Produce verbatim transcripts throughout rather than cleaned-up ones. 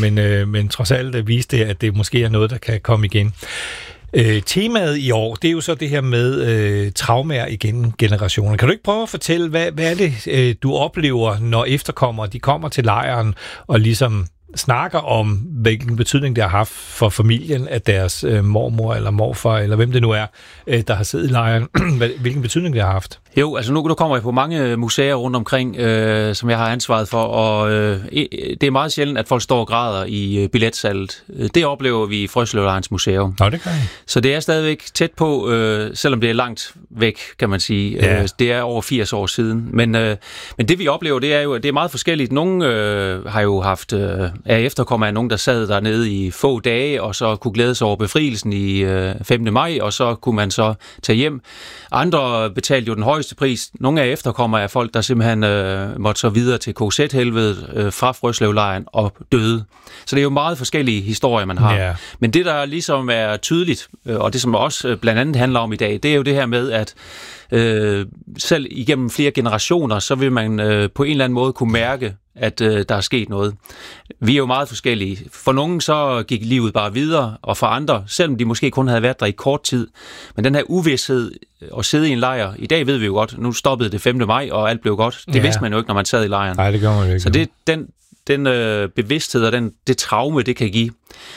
men, øh, men trods alt viste det, at det måske er noget, der kan komme igen. Øh, temaet i år, det er jo så det her med øh, traumer igennem generationer. Kan du ikke prøve at fortælle, hvad, hvad er det, øh, du oplever, når efterkommere de kommer til lejren og ligesom snakker om, hvilken betydning det har haft for familien, at deres øh, mormor eller morfar, eller hvem det nu er, øh, der har siddet i lejren, hvilken betydning det har haft? Jo, altså nu, nu kommer jeg på mange museer rundt omkring, øh, som jeg har ansvaret for, og øh, det er meget sjældent, at folk står og græder i øh, billetsalget. Det oplever vi i Frøslevlejrens Museum. Nå, det kan jeg. Så det er stadigvæk tæt på, øh, selvom det er langt væk, kan man sige. Ja. Øh, det er over firs år siden. Men, øh, men det vi oplever, det er jo, det er meget forskelligt. Nogle øh, har jo haft, øh, er efterkommer af nogen, der sad dernede i få dage, og så kunne glæde sig over befrielsen i øh, femte maj, og så kunne man så tage hjem. Andre betalte jo den højeste pris. Nogle af efterkommer af folk, der simpelthen øh, måtte så videre til K Z-helvedet øh, fra Frøslevlejren og døde. Så det er jo meget forskellige historier, man har. Yeah. Men det, der ligesom er tydeligt, øh, og det som også øh, blandt andet handler om i dag, det er jo det her med, at øh, selv igennem flere generationer, så vil man øh, på en eller anden måde kunne mærke, at øh, der er sket noget. Vi er jo meget forskellige. For nogen så gik livet bare videre, og for andre, selvom de måske kun havde været der i kort tid, men den her uvished at sidde i en lejr, i dag ved vi jo godt, nu stoppede det femte maj, og alt blev godt. Det ja. vidste man jo ikke, når man sad i lejren. Nej, det gør man ikke. Så det, den, den øh, bevidsthed og den, det traume, det kan give,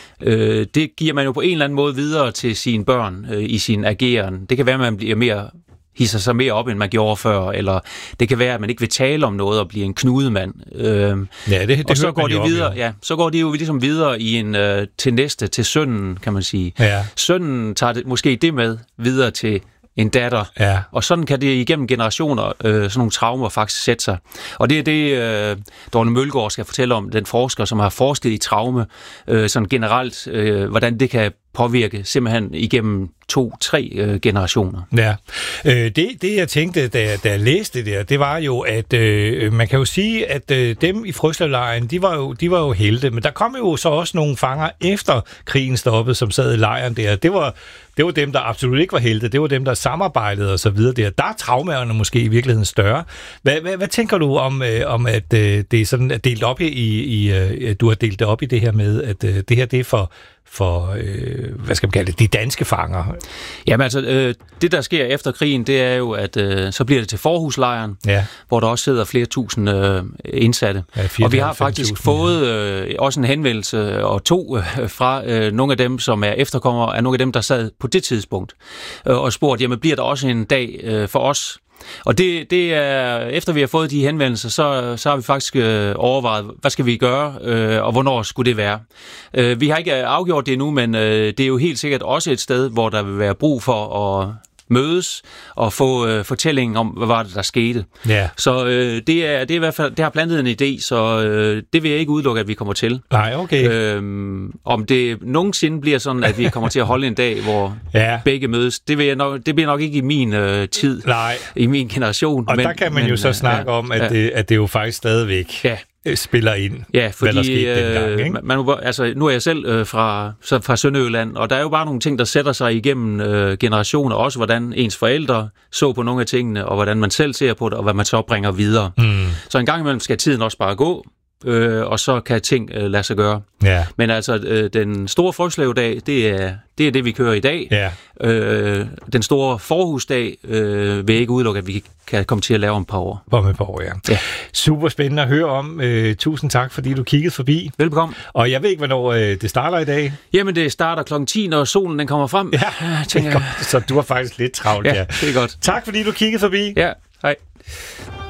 øh, det giver man jo på en eller anden måde videre til sine børn øh, i sin ageren. Det kan være, at man bliver mere hisser sig mere op, end man gjorde før, eller det kan være, at man ikke vil tale om noget og blive en knudemand. Øhm, ja, det, det og så går de videre, op, ja. ja, så går de jo ligesom videre i en øh, til næste, til sønnen, kan man sige. Ja. Sønnen tager det, måske det med videre til en datter, ja. og sådan kan det igennem generationer, øh, sådan nogle traumer faktisk sætte sig. Og det er det, øh, Dorne Mølgaard skal fortælle om, den forsker, som har forsket i traume, øh, sådan generelt, øh, hvordan det kan påvirke simpelthen igennem to, tre øh, generationer. Ja, øh, det, det jeg tænkte, da, da jeg læste det der, det var jo, at øh, man kan jo sige, at øh, dem i Frøslevlejren, de var jo, de var jo helte, men der kom jo så også nogle fanger efter krigen stoppede, som sad i lejren der. Det var, det var dem, der absolut ikke var helte, det var dem, der samarbejdede og så videre der. Der er traumaerne måske i virkeligheden større. Hvad, hvad, hvad tænker du om, øh, om at øh, det er sådan delt op i, i øh, du har delt det op i det her med, at øh, det her det er for for, øh, hvad skal man kalde det, de danske fanger? Jamen altså, øh, det der sker efter krigen, det er jo, at øh, så bliver det til Forhuslejren, ja. hvor der også sidder flere tusind øh, indsatte. Ja, og vi har faktisk fået øh, også en henvendelse og to øh, fra øh, nogle af dem, som er efterkommere af nogle af dem, der sad på det tidspunkt, øh, og spurgte, jamen bliver der også en dag øh, for os? Og det, det er, efter vi har fået de henvendelser, så, så har vi faktisk øh, overvejet, hvad skal vi gøre, øh, og hvornår skulle det være. Øh, vi har ikke afgjort det endnu, men øh, det er jo helt sikkert også et sted, hvor der vil være brug for at mødes og få øh, fortællingen om, hvad var det, der skete. Ja. Så øh, det, er, det er i hvert fald, det har plantet en idé, så øh, det vil jeg ikke udelukke, at vi kommer til. Nej, okay. Øhm, om det nogensinde bliver sådan, at vi kommer til at holde en dag, hvor ja. begge mødes, det, vil jeg nok, det bliver nok ikke i min øh, tid, Nej. i min generation. Og men, der kan man men, jo så snakke ja, om, at, ja. det, at det jo faktisk stadigvæk ja. spiller ind, ja, fordi, hvad der skete dengang, ikke? Man, altså, nu er jeg selv øh, fra, så fra Sønderjylland, og der er jo bare nogle ting, der sætter sig igennem øh, generationer, også hvordan ens forældre så på nogle af tingene, og hvordan man selv ser på det, og hvad man så bringer videre. Mm. Så en gang imellem skal tiden også bare gå, øh, og så kan ting øh, lade sig gøre. Ja. Men altså, øh, den store Frøslevdag, det er, det er det, vi kører i dag. Ja. Øh, den store Forhusdag øh, vil jeg ikke udelukke, at vi kan komme til at lave om et par år. Om et par år, ja. ja. Super spændende at høre om. Øh, tusind tak, fordi du kiggede forbi. Velbekomme. Og jeg ved ikke, hvornår øh, det starter i dag. Jamen, det starter klokken ti, når solen den kommer frem. Ja, det er godt. Så du har faktisk lidt travlt, ja. Ja, det er godt. Tak, fordi du kiggede forbi. Ja, hej.